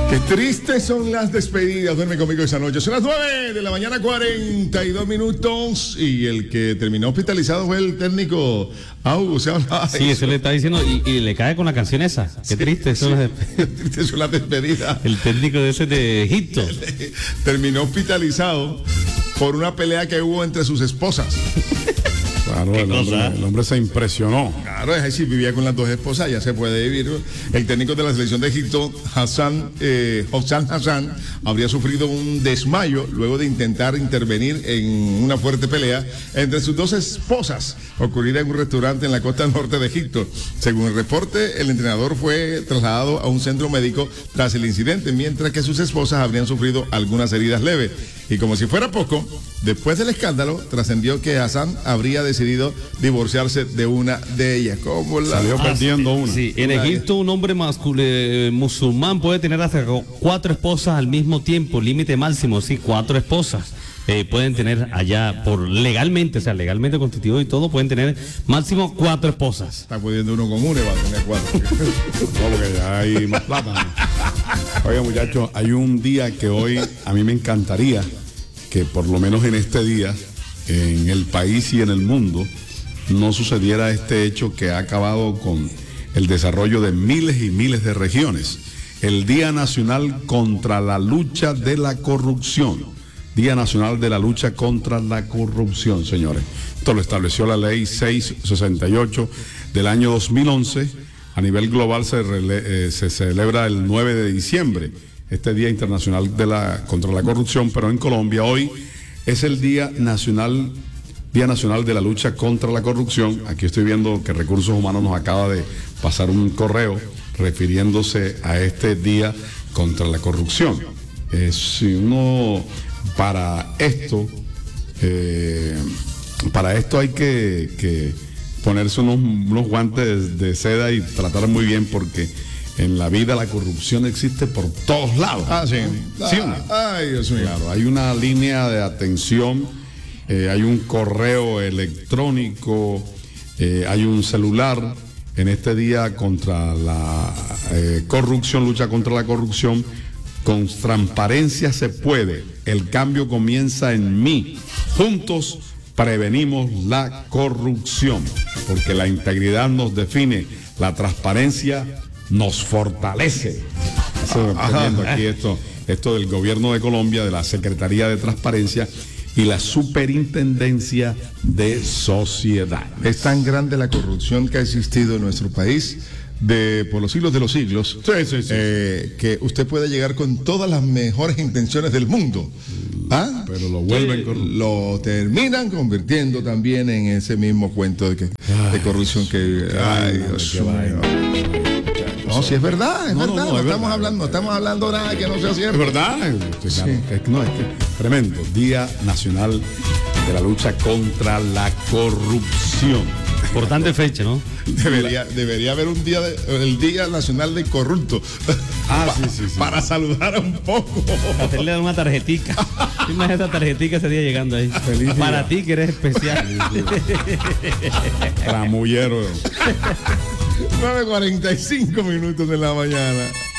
Qué tristes son las despedidas. Duerme conmigo esa noche. Son las 9 de la mañana, 42 minutos. Y el que terminó hospitalizado fue el técnico Au. Sí, eso le está diciendo. Y le cae con la canción esa. Qué triste son las Qué tristes son las despedidas. El técnico de ese de Egipto. Terminó hospitalizado por una pelea que hubo entre sus esposas. Claro, el hombre se impresionó. Claro, es decir, vivía con las dos esposas, ya se puede vivir. El técnico de la selección de Egipto, Hossam Hassan, habría sufrido un desmayo luego de intentar intervenir en una fuerte pelea entre sus dos esposas, ocurrida en un restaurante en la costa norte de Egipto. Según el reporte, el entrenador fue trasladado a un centro médico tras el incidente, mientras que sus esposas habrían sufrido algunas heridas leves. Y como si fuera poco, después del escándalo, trascendió que Hassan habría decidido divorciarse de una de ellas. ¿Cómo la salió perdiendo una? Sí, en Egipto un hombre musulmán puede tener hasta 4 esposas al mismo tiempo, límite máximo, sí, 4 esposas. Pueden tener allá legalmente, o sea, legalmente constituido y todo, pueden tener máximo 4 esposas. Está pudiendo uno con una y va a tener 4. No, porque ya hay más plata. Oiga, muchachos, hay un día que hoy a mí me encantaría que por lo menos en este día, en el país y en el mundo, no sucediera este hecho que ha acabado con el desarrollo de miles y miles de regiones. El Día Nacional contra la Lucha de la Corrupción. Día Nacional de la Lucha contra la Corrupción, señores. Esto lo estableció la Ley 668 del año 2011. A nivel global se celebra el 9 de diciembre, este Día Internacional contra la Corrupción, pero en Colombia hoy es el Día Nacional de la Lucha contra la Corrupción. Aquí estoy viendo que Recursos Humanos nos acaba de pasar un correo refiriéndose a este Día contra la Corrupción. Si uno para esto hay que ponerse unos guantes de seda y tratar muy bien, porque en la vida la corrupción existe por todos lados. Ah, sí. Sí, Ay, Dios mío. claro, hay una línea de atención, hay un correo electrónico, hay un celular. En este día contra la corrupción, lucha contra la corrupción, con transparencia se puede. El cambio comienza en mí. Juntos prevenimos la corrupción, porque la integridad nos define, la transparencia nos fortalece. Eso, viendo aquí esto del gobierno de Colombia, de la Secretaría de Transparencia y la Superintendencia de Sociedad. Es tan grande la corrupción que ha existido en nuestro país por los siglos de los siglos, Sí. que usted puede llegar con todas las mejores intenciones del mundo, pero lo vuelven corrupto. Lo terminan convirtiendo también en ese mismo cuento de corrupción que Dios mío. No, si es verdad, No, no es estamos verdad. hablando nada que no sea cierto. ¿Es verdad? Sí. Es que tremendo. Día Nacional de la Lucha contra la Corrupción. Importante fecha, ¿no? Debería haber el Día Nacional de Corrupto. Sí. Para saludar un poco. Hacerle una tarjetica. Imagínate esa tarjetica ese día llegando ahí. Feliz para día. ti que eres especial. Tramullero. 9:45 minutos de la mañana.